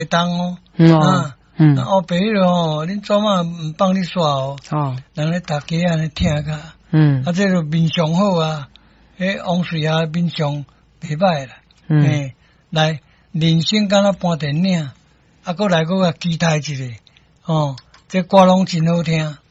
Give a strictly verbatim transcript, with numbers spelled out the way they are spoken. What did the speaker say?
当哦， 嗯啊， 嗯后白了哦，恁祖妈唔帮你刷哦， 哦人咧大家安尼听个， 嗯啊，这个面相好啊，迄王水啊面相袂歹啦， 嗯诶，来人生敢若搬电影，啊，搁来搁甲期待一下，哦，这歌拢真好听。